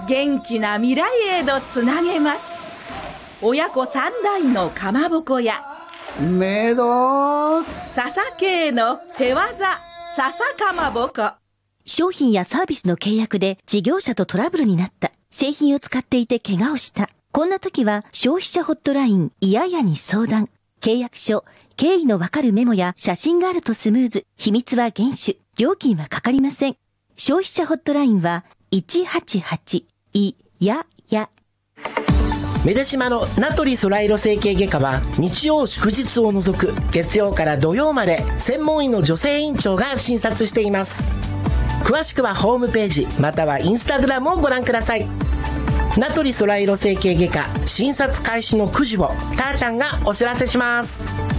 元気な未来へとつなげます。親子3代のかまぼこやメイド笹系の手技笹かまぼこ。 商品やサービスの契約で事業者とトラブルになった。製品を使っていて怪我をした。こんな時は消費者ホットラインいややに相談。契約書、経緯のわかるメモや写真があるとスムーズ。秘密は厳守。料金はかかりません。消費者ホットラインは188いやや。 メデシマの名取ソライロ整形外科は日曜祝日を除く月曜から土曜まで専門医の女性院長が診察しています。詳しくはホームページまたはインスタグラムをご覧ください。名取ソライロ整形外科診察開始の9時をたーちゃんがお知らせします。